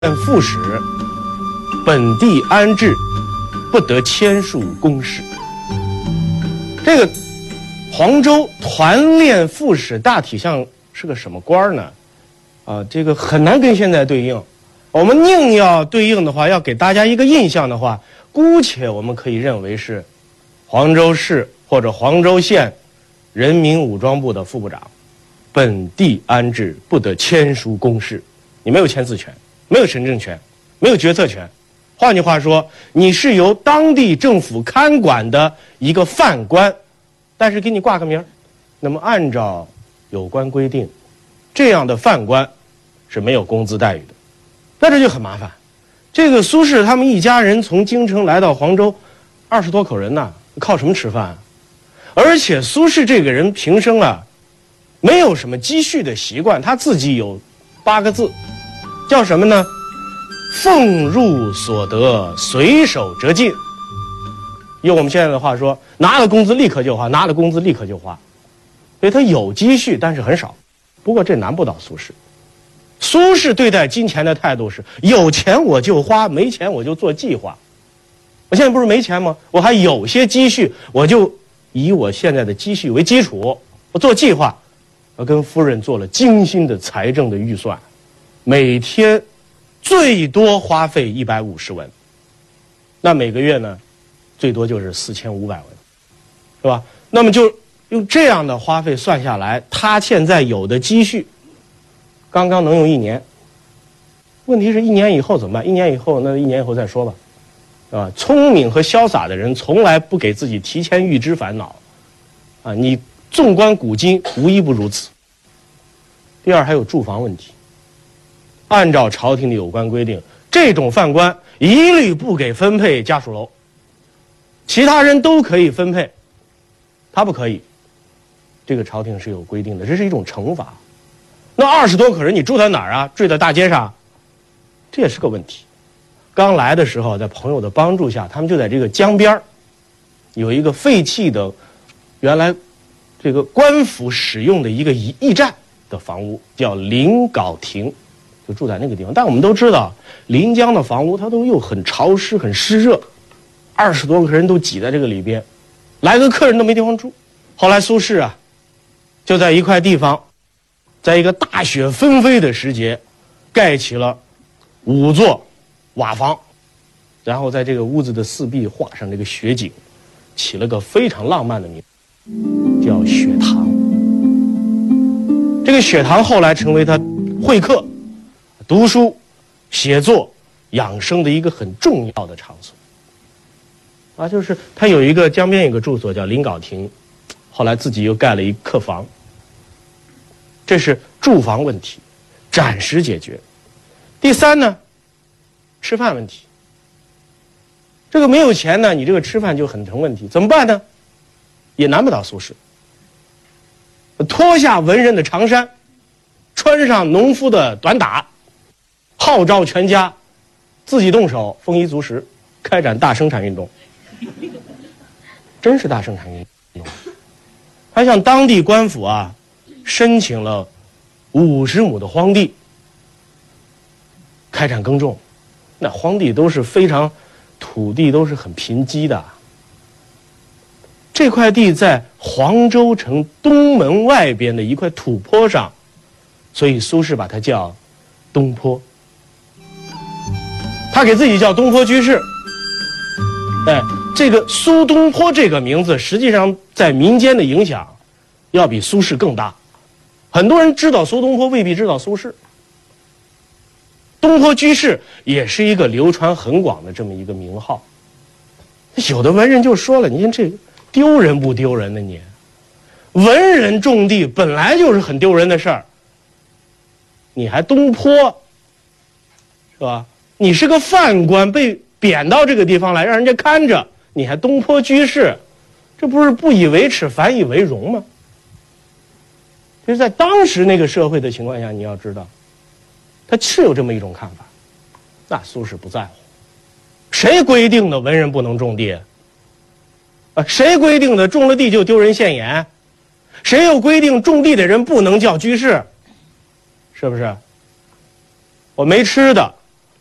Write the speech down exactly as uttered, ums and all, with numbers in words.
副使，本地安置，不得签署公事。这个黄州团练副使大体上是个什么官呢？啊，这个很难跟现在对应。我们硬要对应的话，要给大家一个印象的话，姑且我们可以认为是黄州市或者黄州县人民武装部的副部长，本地安置，不得签署公事。你没有签字权，没有行政权，没有决策权。换句话说，你是由当地政府看管的一个犯官，但是给你挂个名儿。那么按照有关规定，这样的犯官是没有工资待遇的。那这就很麻烦。这个苏轼他们一家人从京城来到黄州，二十多口人呐，靠什么吃饭啊？而且苏轼这个人平生啊，没有什么积蓄的习惯，他自己有八个字，叫什么呢？俸入所得，随手折尽。用我们现在的话说，拿了工资立刻就花，拿了工资立刻就花。所以他有积蓄，但是很少。不过这难不倒苏轼。苏轼对待金钱的态度是：有钱我就花，没钱我就做计划。我现在不是没钱吗？我还有些积蓄，我就以我现在的积蓄为基础，我做计划。我跟夫人做了精心的财政的预算，每天最多花费一百五十文，那每个月呢，最多就是四千五百文，是吧？那么就用这样的花费算下来，他现在有的积蓄，刚刚能用一年。问题是一年以后怎么办？一年以后，那一年以后再说吧，啊，聪明和潇洒的人从来不给自己提前预知烦恼，啊，你纵观古今，无一不如此。第二，还有住房问题。按照朝廷的有关规定，这种犯官一律不给分配家属楼，其他人都可以分配，他不可以。这个朝廷是有规定的，这是一种惩罚。那二十多口人，你住在哪儿啊？睡在大街上，这也是个问题。刚来的时候，在朋友的帮助下，他们就在这个江边有一个废弃的，原来这个官府使用的一个驿驿站的房屋，叫临镐亭。就住在那个地方，但我们都知道，临江的房屋它都又很潮湿、很湿热，二十多个人都挤在这个里边，来个客人都没地方住。后来苏轼啊，就在一块地方，在一个大雪纷飞的时节，盖起了五座瓦房，然后在这个屋子的四壁画上这个雪景，起了个非常浪漫的名字，叫雪堂。这个雪堂后来成为他会客、读书、写作、养生的一个很重要的场所，啊，就是他有一个江边有个住所叫临镐亭，后来自己又盖了一客房。这是住房问题，暂时解决。第三呢，吃饭问题。这个没有钱呢，你这个吃饭就很成问题，怎么办呢？也难不倒苏轼，脱下文人的长衫，穿上农夫的短打，号召全家自己动手丰衣足食，开展大生产运动。真是大生产运动。他向当地官府啊申请了五十亩的荒地，开展耕种。那荒地都是非常土地都是很贫瘠的。这块地在黄州城东门外边的一块土坡上，所以苏轼把它叫东坡。他给自己叫东坡居士。哎，这个苏东坡这个名字，实际上在民间的影响要比苏轼更大。很多人知道苏东坡，未必知道苏轼。东坡居士也是一个流传很广的这么一个名号。有的文人就说了，你看这丢人不丢人呢？你文人种地本来就是很丢人的事儿，你还东坡，是吧？你是个犯官，被贬到这个地方来，让人家看着，你还东坡居士，这不是不以为耻反以为荣吗？就是在当时那个社会的情况下，你要知道，他是有这么一种看法。那苏轼不在乎，谁规定的文人不能种地？啊，谁规定的种了地就丢人现眼？谁又规定种地的人不能叫居士？是不是？我没吃的，